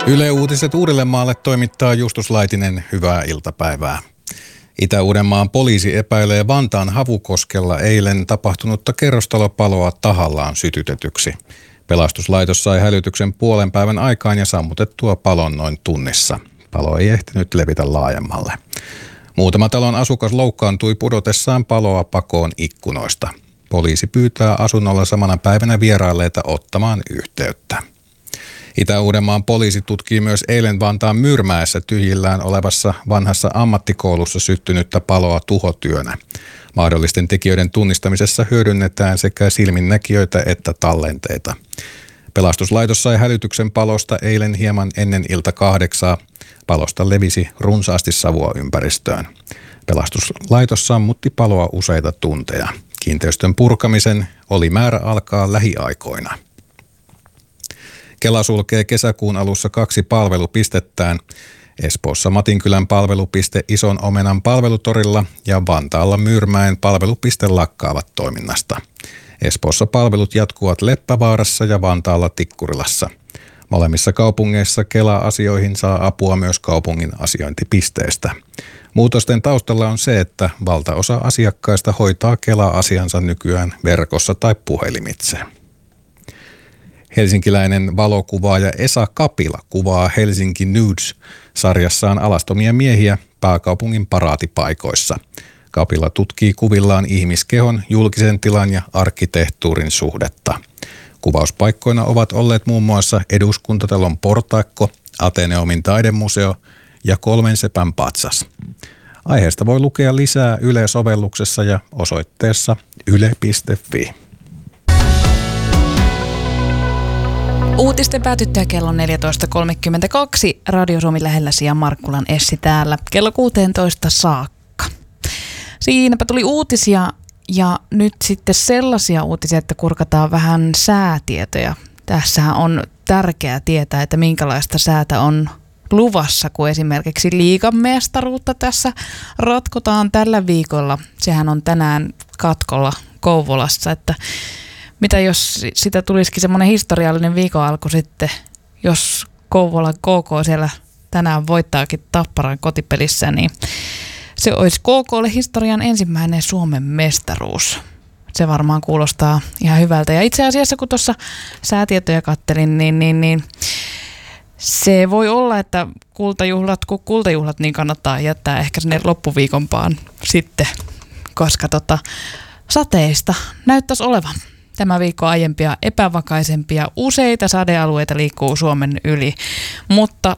Yle Uutiset Uudellemaalle toimittaa Justus Laitinen. Hyvää iltapäivää. Itä-Uudenmaan poliisi epäilee Vantaan Havukoskella eilen tapahtunutta kerrostalopaloa tahallaan sytytetyksi. Pelastuslaitos sai hälytyksen puolen päivän aikaan ja sammutettua palon noin tunnissa. Palo ei ehtinyt levitä laajemmalle. Muutama talon asukas loukkaantui pudotessaan paloa pakoon ikkunoista. Poliisi pyytää asunnolla samana päivänä vierailleita ottamaan yhteyttä. Itä-Uudenmaan poliisi tutkii myös eilen Vantaan Myyrmäessä tyhjillään olevassa vanhassa ammattikoulussa syttynyttä paloa tuhotyönä. Mahdollisten tekijöiden tunnistamisessa hyödynnetään sekä silminnäkijöitä että tallenteita. Pelastuslaitos sai hälytyksen palosta eilen hieman ennen ilta 8. Palosta levisi runsaasti savua ympäristöön. Pelastuslaitos sammutti paloa useita tunteja. Kiinteistön purkamisen oli määrä alkaa lähiaikoina. Kela sulkee kesäkuun alussa 2 palvelupistettään. Espoossa Matinkylän palvelupiste Ison Omenan palvelutorilla ja Vantaalla Myyrmäen palvelupiste lakkaavat toiminnasta. Espoossa palvelut jatkuvat Leppävaarassa ja Vantaalla Tikkurilassa. Molemmissa kaupungeissa Kela-asioihin saa apua myös kaupungin asiointipisteestä. Muutosten taustalla on se, että valtaosa asiakkaista hoitaa Kela-asiansa nykyään verkossa tai puhelimitse. Helsinkiläinen valokuvaaja Esa Kapila kuvaa Helsinki Nudes-sarjassaan alastomia miehiä pääkaupungin paraatipaikoissa. Kapila tutkii kuvillaan ihmiskehon, julkisen tilan ja arkkitehtuurin suhdetta. Kuvauspaikkoina ovat olleet muun muassa Eduskuntatalon portaikko, Ateneumin taidemuseo ja Kolmen sepän patsas. Aiheesta voi lukea lisää Yle-sovelluksessa ja osoitteessa yle.fi. Uutisten päätyttyä kello 14.32. Radio Suomi lähellä ja Markkulan Essi täällä kello 16 saakka. Siinäpä tuli uutisia ja nyt sitten sellaisia uutisia, että kurkataan vähän säätietoja. Tässähän on tärkeää tietää, että minkälaista säätä on luvassa, kun esimerkiksi liigan mestaruutta tässä ratkotaan tällä viikolla. Sehän on tänään katkolla Kouvolassa, että mitä jos sitä tulisikin semmoinen historiallinen viikon alku sitten, jos Kouvolan KK siellä tänään voittaakin Tapparan kotipelissä, niin se olisi KKlle historian ensimmäinen Suomen mestaruus. Se varmaan kuulostaa ihan hyvältä. Ja itse asiassa kun tuossa säätietoja kattelin, niin se voi olla, että kultajuhlat, niin kannattaa jättää ehkä sinne loppuviikonpaan sitten, koska sateista näyttäisi olevan. Tämä viikko aiempia epävakaisempia, useita sadealueita liikkuu Suomen yli, mutta